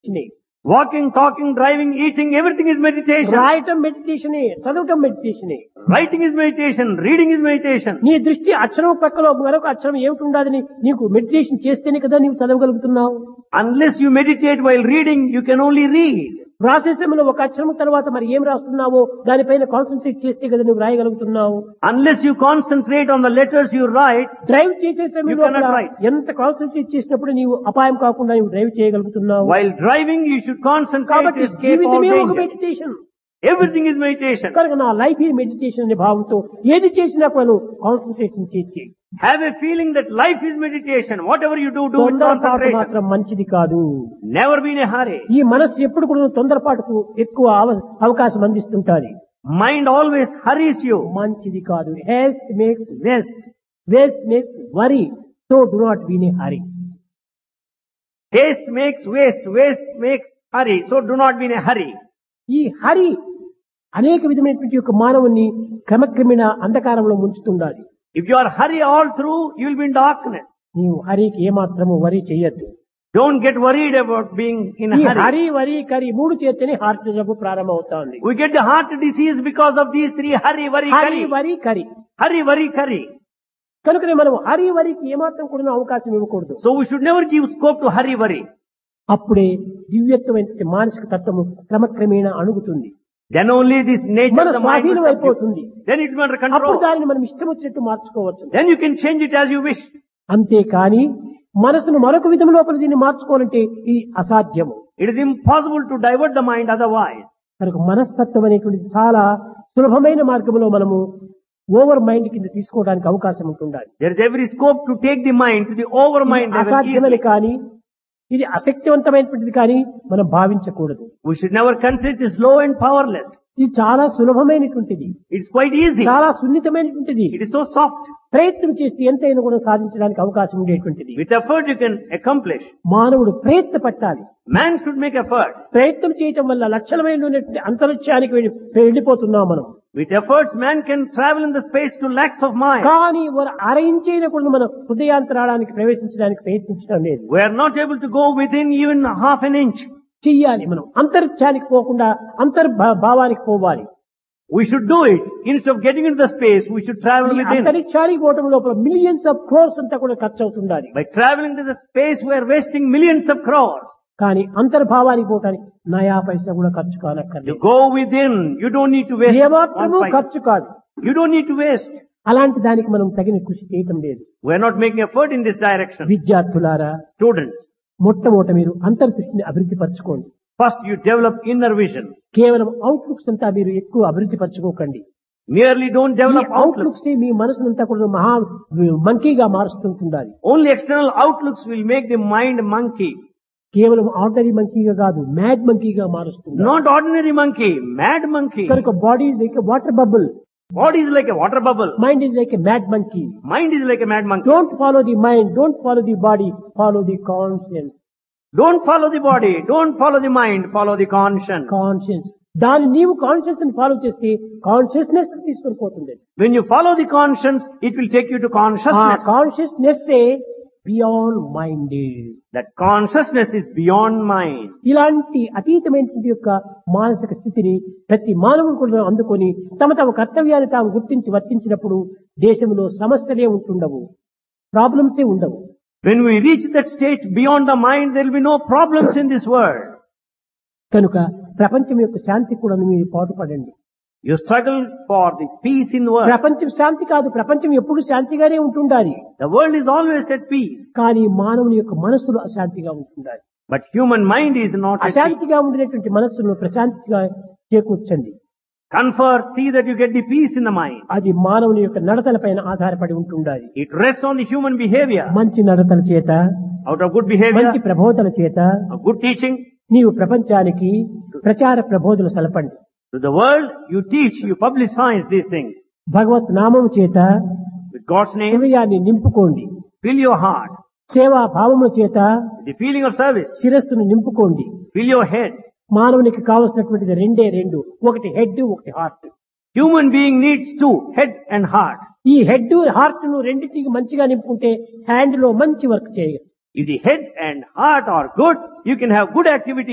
Walking, talking, driving, eating, everything is meditation. రాయటం మెడిటేషనే, చదవటం మెడిటేషనే. Writing is meditation. Reading is meditation. నీ దృష్టి అక్షరం పక్కలో మరొక అక్షరం ఏమిటి ఉండాలని నీకు మెడిటేషన్ చేస్తేనే కదా నీవు చదవగలుగుతున్నావు. Unless you meditate while reading, you can only read. రాసేసంలో ఒక అక్షరం తర్వాత మరి ఏం రాస్తున్నావో దానిపైన కాన్సన్ట్రేట్ చేస్తే కదా నువ్వు రాయగలుగుతున్నావు. Unless you concentrate on the letters you write, drive చేసే You సమయంలో cannot write. ఎంత కాన్సన్ట్రేట్ చేసినప్పుడు నీవు అపాయం కాకుండా నీవు drive చేయగలుగుతున్నావు. while driving, you should concentrate కాబట్టి to escape all జీవితమే ఒక danger. Meditation. Everything is meditation. కనుక నా లైఫ్ ఈ మెడిటేషన్ అనే భావంతో ఏది చేసినా కూడా కాన్సన్ట్రేషన్ చేసి Have a feeling that life is meditation. Whatever you do with తొందరపాటు concentration. మాత్రం మంచిది కాదు. Never be in a hurry. ఈ మనస్సు ఎప్పుడు కూడా తొందరపాటుకు ఎక్కువ అవకాశం అందిస్తుంటాది. Mind always hurries you. మంచిది కాదు. Heist makes waste, waste makes worry. So do not be in a hurry. Haste makes waste. Waste makes hurry. So do not be in a hurry. ఈ హరి అనేక విధమైనటువంటి యొక్క మానవుని క్రమక్రమేణ అంధకారంలో ముంచుతుండాలి. If you are hurry all through, you will be in darkness. నీవు హరికి ఏమాత్రము వరి చెయ్యొద్దు. Don't get worried about being in a ఈ hurry. హరి వరి కరి మూడు చేతనే హార్ట్ జబ్బు ప్రారంభం అవుతుంది. We get the heart disease because of these three: hurry, worry, Hari curry. వరి కరి. Hurry, worry, curry. కనుకనే మనం హరి వరికి ఏమాత్రం కూడా అవకాశం ఇవ్వకూడదు. So we should never give scope to hurry, worry. అప్పుడే దివ్యత్వమైన మానసిక తత్వము క్రమక్రమేణ అణుగుతుంది. Then only this nature మన of the mind స్వాధీనం will subdue. అయిపోతుంది. Then it will under అప్పుడు control. దానిని మనం ఇష్టం వచ్చినట్టు మార్చుకోవచ్చు. Then you can change it as you wish. అంతేకాని మనసును మరొక విధం లోపల దీన్ని మార్చుకోవాలంటే ఇది అసాధ్యము. It is impossible to divert the mind otherwise. కనుక మనస్తత్వం అనేటువంటిది చాలా సులభమైన మార్గంలో మనము ఓవర్ మైండ్ కింద తీసుకోవడానికి అవకాశం ఉంటుండాలి. There is every scope to take the mind to the over mind ఇది level అసాధ్యమని easily. కానీ ఇది అశక్తివంతమైనటువంటిది కానీ మనం భావించకూడదు. We should never consider it as low and powerless. ఇది చాలా సులభమైనటువంటిది, It's quite easy. చాలా సున్నితమైనటువంటిది. It is so soft. ప్రయత్నం చేస్తే ఎంతైనా కూడా సాధించడానికి అవకాశం ఉండేటువంటిది. With effort you can accomplish. మానవుడు ప్రయత్న పట్టాలి. Man should make effort. ప్రయత్నం చేయటం వల్ల లక్షలమైనటువంటి అంతరిక్షానికి వెళ్ళిపోతున్నాం మనం. With efforts man can travel in the space to lakhs of miles. కానీ అర ఇంచైనా కూడా మనం హృదయాంతరాళానికి ప్రవేశించడానికి ప్రయత్నించడం లేదు. We are not able to go within even half an inch. చెయ్యాలి. మనం అంతరిక్షానికి పోకుండా అంతర్భావానికి పోవాలి. We should do it. Instead of getting into the space, we should travel ఈ within. అంతరిక్షానికి పోవటం లోపల మిలియన్స్ ఆఫ్ క్రోర్స్ అంతా కూడా ఖర్చు అవుతుండాలి. By traveling to the space, we are wasting millions of crores. కానీ అంతర్భావానికి పోవటానికి నయా పైసా కూడా ఖర్చు You కానక్కర్లేదు. go within. You don't need to waste ఏమాత్రము one paisa. ఖర్చు కాదు. You don't need to waste. అలాంటి దానికి మనం తగిన కృషి చేయటం లేదు. We are not making effort in this direction. విద్యార్థులారా, Students, మొట్టమొదట మీరు అంతర్దృష్టిని అభివృద్ధి పరచుకోండి. first you develop inner vision. కేవలం అవుట్లుక్స్ అంతా మీరు ఎక్కువ అభివృద్ధి పరచుకోకండి. Merely don't develop outlooks. Outlooks మీ మనసునంతా కూడా మహా మంకీగా మారుస్తుంటుండాలి. Only external outlooks will make the mind monkey. కేవలం ఆర్డినరీ మంకీగా కాదు, మ్యాడ్ మంకీగా మారుస్తుంది. Not ordinary monkey, mad monkey. కనుక body is like water bubble, Body is like a water bubble. Mind is like a mad monkey. Mind is like a mad monkey. Don't follow the mind, don't follow the body, follow the conscience. Don't follow the body. Don't follow the mind. Follow the conscience. Conscience దాని నీవు conscious ని follow చేస్తే consciousness తీసుకొని పోతుంది. When you follow the conscience, it will take you to consciousness. Consciousness beyond mind. That consciousness is beyond mind. ఇలాంటి అతీతమైనటువంటి యొక్క మానసిక స్థితిని ప్రతి మానవుడు కూడా అందుకొని తమ తమ కర్తవ్యాన్ని తాము గుర్తించి వర్తించినప్పుడు దేశంలో సమస్యలే ఉంటుండవు, ప్రాబ్లమ్సే ఉండవు. When we reach that state beyond the mind, there will be no problems in this world. కనుక ప్రపంచం యొక్క శాంతి కూడా మీరు పాటుపడండి. You struggle for the peace in the world. ప్రపంచం శాంతి కాదు, ప్రపంచం ఎప్పుడు శాంతిగానే ఉంటుండాలి. The world is always at peace. కానీ మానవుని యొక్క మనస్సులో అశాంతిగా ఉంటుండాలి. But human mind is not at peace. అశాంతిగా ఉండినటువంటి మనస్సును ప్రశాంతిగా చేకూర్చండి. Confer, see that you get the peace in the mind. అది మానవుని యొక్క నడతల పైన ఆధారపడి ఉంటుండాలి. It rests on the human behavior. మంచి నడతల చేత, Out of good behavior, మంచి ప్రబోధన చేత of good teaching, నీవు ప్రపంచానికి ప్రచార ప్రబోధన సలపండి. to the world, you teach, you publicize these things. భగవత్ నామము చేత With God's name, హృదయాన్ని నింపుకోండి. fill your heart. సేవా భావము చేత With the feeling of service, శిరస్సును నింపుకోండి. fill your head. మానవునికి కావలసినటువంటిది రెండు, ఒకటి హెడ్, ఒకటి heart. Human being needs two, head and heart. ఈ హెడ్ హార్ట్ ను రెండింటికి మంచిగా నింపుకుంటే హ్యాండ్ లో మంచి వర్క్ చేయగలరు. If the head and heart are good, you can have good activity